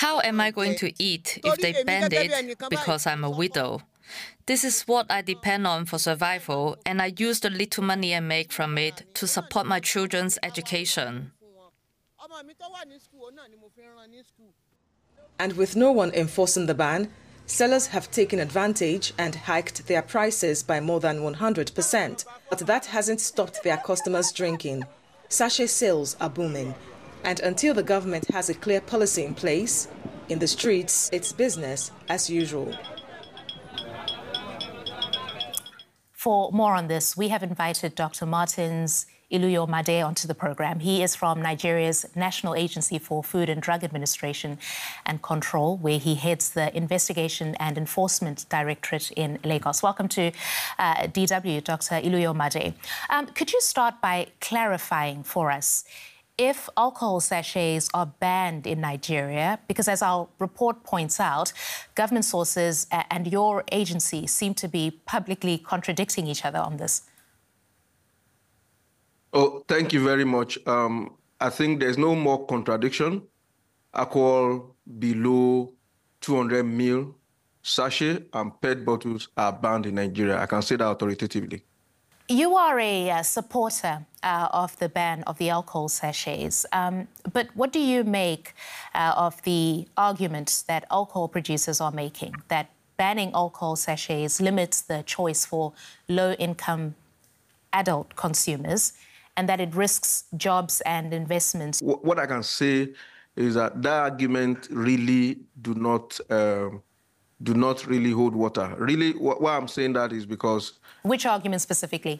How am I going to eat if they banned it because I'm a widow? This is what I depend on for survival, and I use the little money I make from it to support my children's education. And with no one enforcing the ban, sellers have taken advantage and hiked their prices by more than 100%. But that hasn't stopped their customers drinking. Sachet sales are booming. And until the government has a clear policy in place, in the streets, it's business as usual. For more on this, we have invited Dr. Martins Iluyomade onto the program. He is from Nigeria's National Agency for Food and Drug Administration and Control, where he heads the Investigation and Enforcement Directorate in Lagos. Welcome to DW, Dr. Iluyomade. Could you start by clarifying for us if alcohol sachets are banned in Nigeria? Because as our report points out, government sources and your agency seem to be publicly contradicting each other on this. Oh, thank you very much. I think there's no more contradiction. Alcohol below 200 ml sachet and PET bottles are banned in Nigeria. I can say that authoritatively. You are a supporter of the ban of the alcohol sachets, but what do you make of the argument that alcohol producers are making, that banning alcohol sachets limits the choice for low-income adult consumers and that it risks jobs and investments? What I can say is that argument really do not really hold water. Really, why I'm saying that is because... Which argument specifically?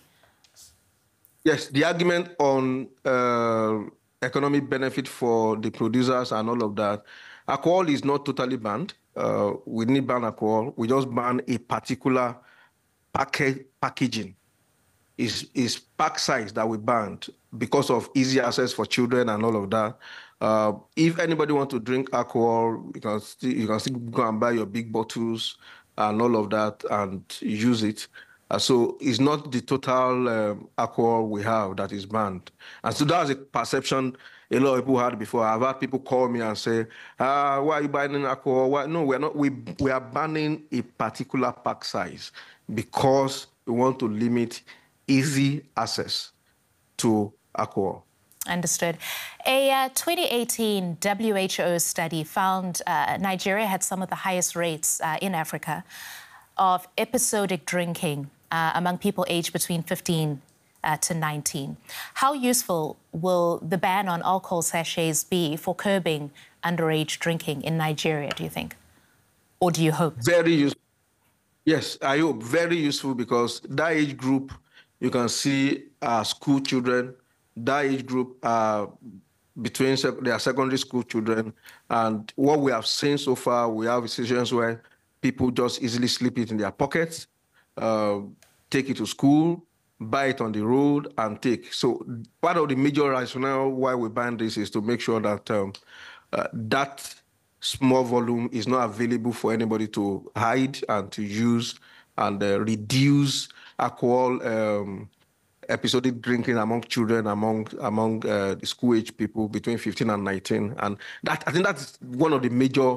Yes, the argument on economic benefit for the producers and all of that. Alcohol is not totally banned. We didn't ban alcohol. We just ban a particular packaging. Is pack size that we banned because of easy access for children and all of that. If anybody wants to drink alcohol, you can still go and buy your big bottles and all of that and use it. So it's not the total alcohol we have that is banned. And so that's a perception a lot of people had before. I've had people call me and say, why are you banning alcohol? Why? No, we're not. We are banning a particular pack size because we want to limit easy access to alcohol. Understood. A 2018 WHO study found Nigeria had some of the highest rates in Africa of episodic drinking among people aged between 15 to 19. How useful will the ban on alcohol sachets be for curbing underage drinking in Nigeria, do you think? Or do you hope? Very useful. Yes, I hope. Very useful because that age group, you can see school children, that age group between their secondary school children. And what we have seen so far, we have situations where people just easily slip it in their pockets, take it to school, buy it on the road and take. So part of the major rationale why we ban this is to make sure that that small volume is not available for anybody to hide and to use and reduce alcohol episodic drinking among children, among the school-age people between 15 and 19. And that, I think that's one of the major,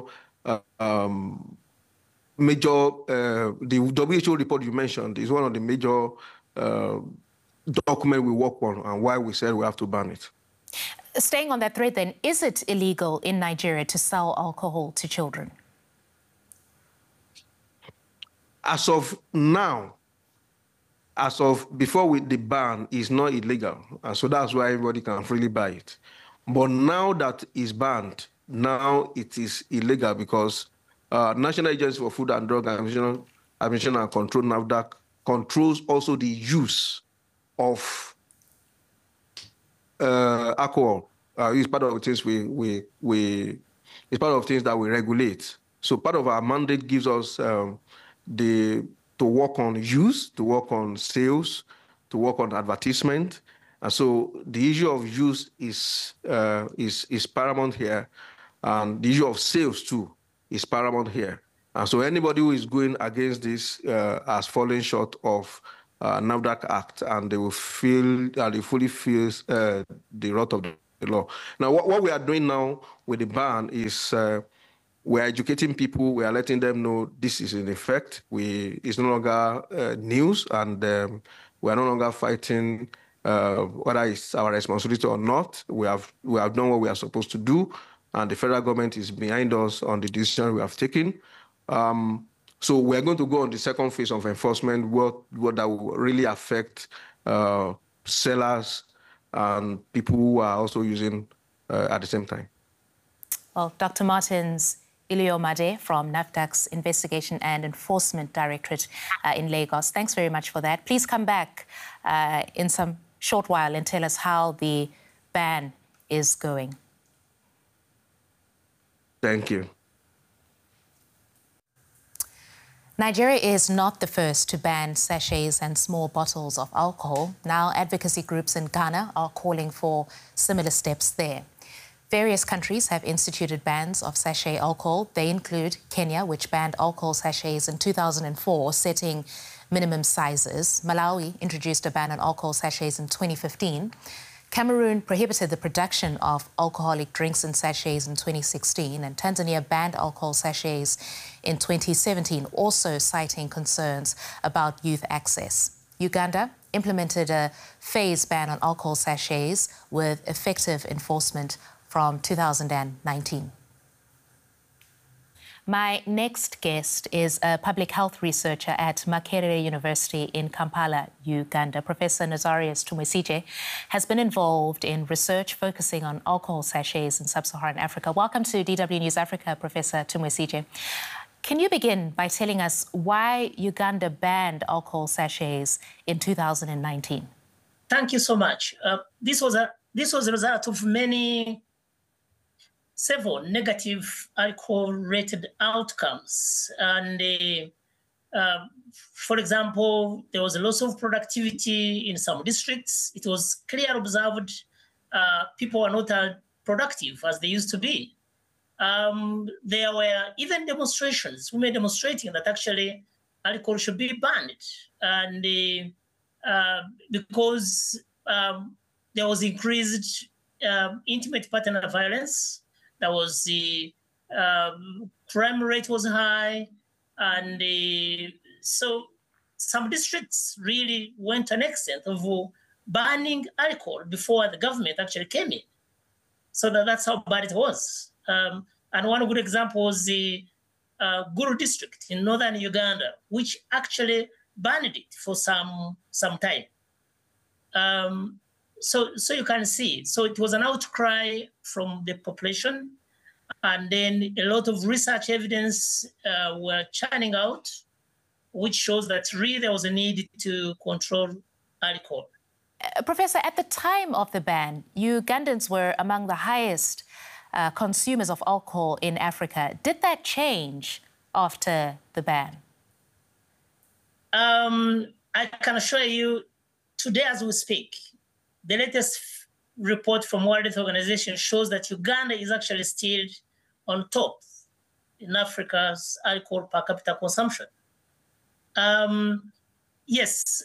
the WHO report you mentioned is one of the major documents we work on and why we said we have to ban it. Staying on that thread then, is it illegal in Nigeria to sell alcohol to children? As of now, as of before the ban, is not illegal. And so that's why everybody can freely buy it. But now that it's banned, now it is illegal because National Agency for Food and Drug Administration and Control, NAFDAC, controls also the use of alcohol. It's part of the things it's part of things that we regulate. So part of our mandate gives us to work on use, to work on sales, to work on advertisement. And so the issue of use is paramount here. And the issue of sales, too, is paramount here. And so anybody who is going against this has fallen short of NAFDAC Act, and they will feel, they fully feel the wrath of the law. Now, what we are doing now with the ban is we're educating people. We are letting them know this is in effect. It's no longer news, and we are no longer fighting whether it's our responsibility or not. We have done what we are supposed to do, and the federal government is behind us on the decision we have taken. So we're going to go on the second phase of enforcement, what that will really affect sellers and people who are also using at the same time. Well, Dr. Martins Iluyomade from NAFDAC's Investigation and Enforcement Directorate in Lagos, thanks very much for that. Please come back in some short while and tell us how the ban is going. Thank you. Nigeria is not the first to ban sachets and small bottles of alcohol. Now, advocacy groups in Ghana are calling for similar steps there. Various countries have instituted bans of sachet alcohol. They include Kenya, which banned alcohol sachets in 2004, setting minimum sizes. Malawi introduced a ban on alcohol sachets in 2015. Cameroon prohibited the production of alcoholic drinks in sachets in 2016, and Tanzania banned alcohol sachets in 2017, also citing concerns about youth access. Uganda implemented a phased ban on alcohol sachets with effective enforcement from 2019. My next guest is a public health researcher at Makerere University in Kampala, Uganda. Professor Nazarius Tumwesije has been involved in research focusing on alcohol sachets in sub-Saharan Africa. Welcome to DW News Africa, Professor Tumwesije. Can you begin by telling us why Uganda banned alcohol sachets in 2019? Thank you so much. This was a result of several negative alcohol-related outcomes. And for example, there was a loss of productivity in some districts. It was clearly observed people are not as productive as they used to be. There were even demonstrations, women demonstrating that actually alcohol should be banned. And because there was increased intimate partner violence, there was the crime rate was high, and so some districts really went to an extent of banning alcohol before the government actually came in. So that's how bad it was. And one good example was the Gulu district in northern Uganda, which actually banned it for some time. So you can see, so it was an outcry from the population, and then a lot of research evidence were churning out, which shows that really there was a need to control alcohol. Professor, at the time of the ban, Ugandans were among the highest consumers of alcohol in Africa. Did that change after the ban? I can assure you, today as we speak, the latest report from World Health Organization shows that Uganda is actually still on top in Africa's alcohol per capita consumption. Yes,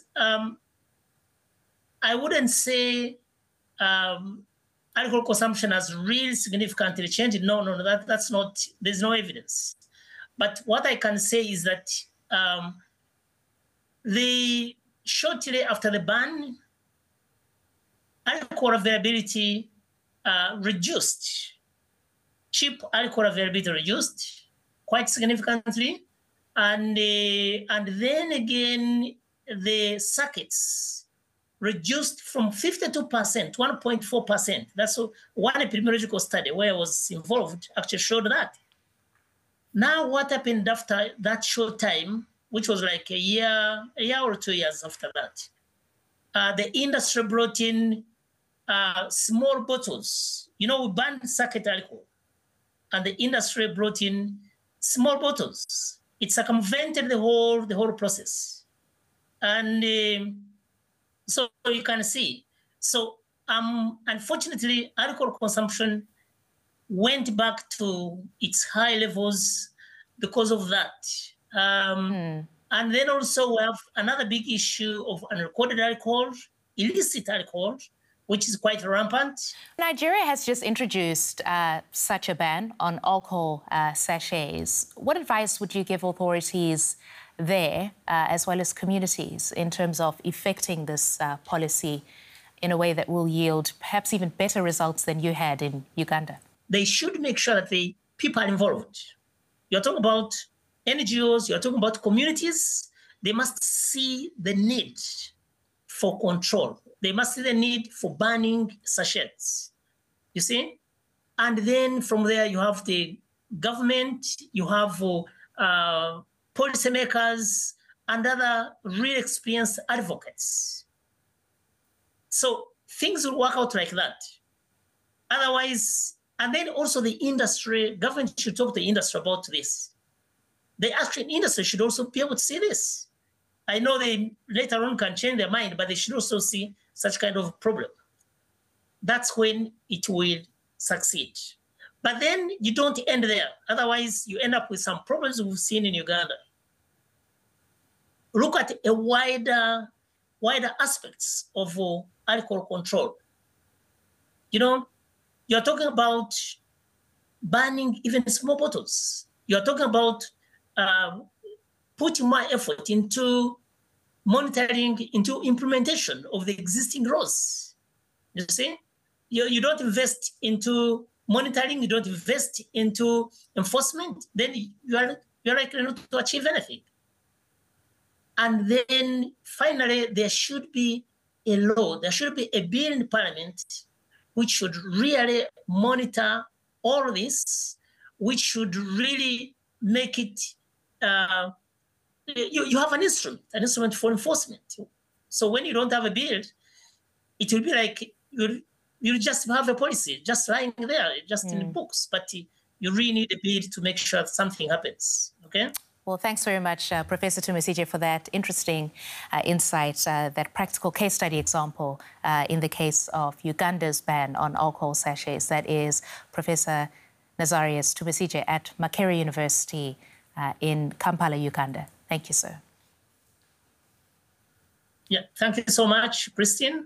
I wouldn't say alcohol consumption has really significantly changed. No, that's not, there's no evidence. But what I can say is that shortly after the ban, alcohol availability reduced. Cheap alcohol availability reduced quite significantly. And then again, the circuits reduced from 52% to 1.4%. That's one epidemiological study where I was involved actually showed that. Now what happened after that short time, which was like a year or 2 years after that, the industry brought in small bottles. You know, we banned circuit alcohol, and the industry brought in small bottles. It circumvented the whole process, and so you can see. So unfortunately, alcohol consumption went back to its high levels because of that. And then also we have another big issue of unrecorded alcohol, illicit alcohol, which is quite rampant. Nigeria has just introduced such a ban on alcohol sachets. What advice would you give authorities there, as well as communities, in terms of effecting this policy in a way that will yield perhaps even better results than you had in Uganda? They should make sure that the people are involved. You're talking about NGOs, you're talking about communities. They must see the need for control. They must see the need for banning sachets, you see? And then from there, you have the government, you have policymakers, and other really experienced advocates. So things will work out like that. Otherwise, and then also the industry, government should talk to the industry about this. The actual industry should also be able to see this. I know they later on can change their mind, but they should also see such kind of problem. That's when it will succeed. But then you don't end there. Otherwise, you end up with some problems we've seen in Uganda. Look at a wider aspects of alcohol control. You know, you're talking about banning even small bottles. You're talking about putting more effort into monitoring, into implementation of the existing laws. You see? You don't invest into monitoring, you don't invest into enforcement, then you're likely not to achieve anything. And then finally, there should be a law, there should be a bill in Parliament which should really monitor all this, which should really make it, you have an instrument for enforcement. So when you don't have a bill, it will be like you just have a policy just lying there, just in the books, but you really need a bill to make sure something happens, okay? Well, thanks very much, Professor Tumusije, for that interesting insight, that practical case study example in the case of Uganda's ban on alcohol sachets. That is Professor Nazarius Tumusije at Makerere University in Kampala, Uganda. Thank you, sir. Yeah, thank you so much, Christine.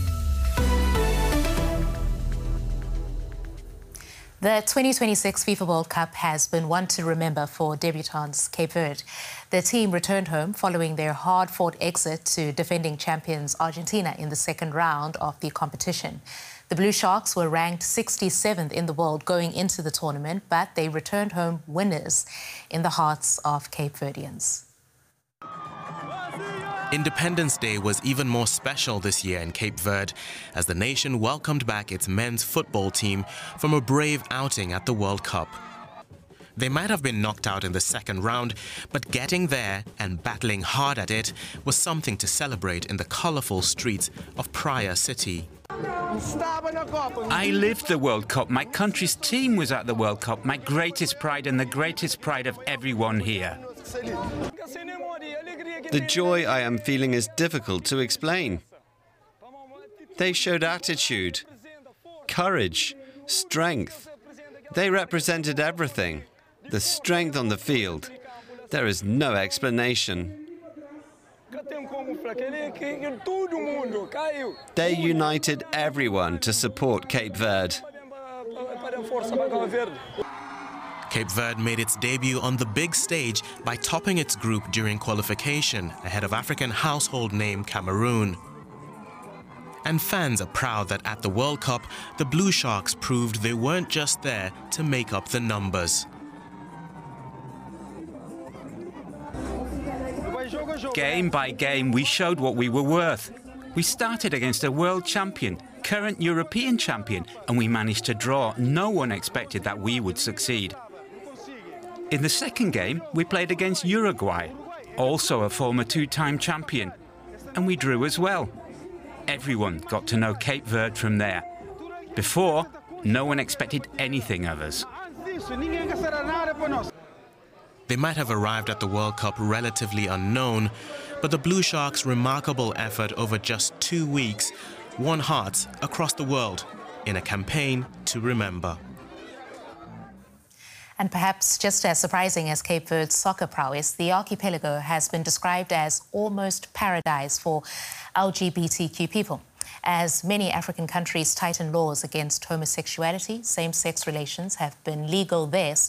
The 2026 FIFA World Cup has been one to remember for debutants Cape Verde. The team returned home following their hard-fought exit to defending champions Argentina in the second round of the competition. The Blue Sharks were ranked 67th in the world going into the tournament, but they returned home winners in the hearts of Cape Verdeans. Independence Day was even more special this year in Cape Verde as the nation welcomed back its men's football team from a brave outing at the World Cup. They might have been knocked out in the second round, but getting there and battling hard at it was something to celebrate in the colourful streets of Praia City. I lived the World Cup. My country's team was at the World Cup. My greatest pride and the greatest pride of everyone here. The joy I am feeling is difficult to explain. They showed attitude, courage, strength. They represented everything. The strength on the field. There is no explanation. They united everyone to support Cape Verde. Cape Verde made its debut on the big stage by topping its group during qualification ahead of African household name Cameroon. And fans are proud that at the World Cup, the Blue Sharks proved they weren't just there to make up the numbers. Game by game, we showed what we were worth. We started against a world champion, current European champion, and we managed to draw. No one expected that we would succeed. In the second game, we played against Uruguay, also a former two-time champion, and we drew as well. Everyone got to know Cape Verde from there. Before, no one expected anything of us. They might have arrived at the World Cup relatively unknown, but the Blue Sharks' remarkable effort over just 2 weeks won hearts across the world in a campaign to remember. And perhaps just as surprising as Cape Verde's soccer prowess, the archipelago has been described as almost paradise for LGBTQ people. As many African countries tighten laws against homosexuality, same-sex relations have been legal there